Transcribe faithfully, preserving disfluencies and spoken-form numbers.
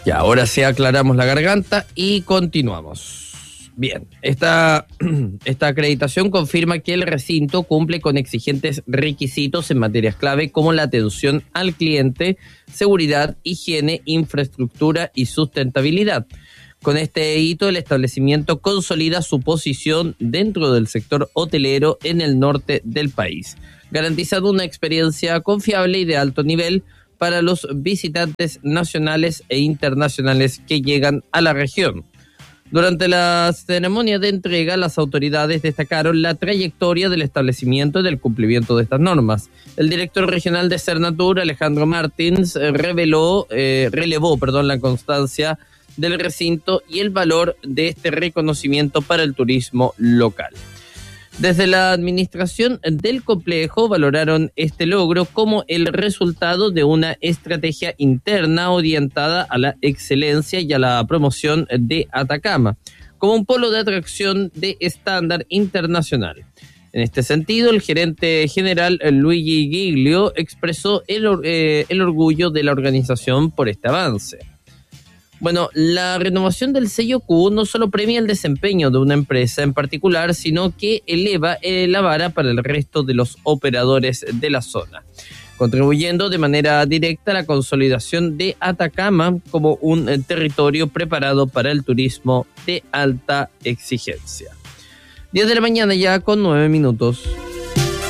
Ya, ahora sí aclaramos la garganta y continuamos. Bien, esta, esta acreditación confirma que el recinto cumple con exigentes requisitos en materias clave como la atención al cliente, seguridad, higiene, infraestructura y sustentabilidad. Con este hito, el establecimiento consolida su posición dentro del sector hotelero en el norte del país, garantizando una experiencia confiable y de alto nivel para los visitantes nacionales e internacionales que llegan a la región. Durante la ceremonia de entrega, las autoridades destacaron la trayectoria del establecimiento y del cumplimiento de estas normas. El director regional de Cernatur, Alejandro Martins, reveló, eh, relevó perdón, la constancia del recinto y el valor de este reconocimiento para el turismo local. Desde la administración del complejo valoraron este logro como el resultado de una estrategia interna orientada a la excelencia y a la promoción de Atacama, como un polo de atracción de estándar internacional. En este sentido, el gerente general Luigi Giglio expresó el, eh, el orgullo de la organización por este avance. Bueno, la renovación del sello Q no solo premia el desempeño de una empresa en particular, sino que eleva eh, la vara para el resto de los operadores de la zona, contribuyendo de manera directa a la consolidación de Atacama como un eh, territorio preparado para el turismo de alta exigencia. diez de la mañana ya con nueve minutos.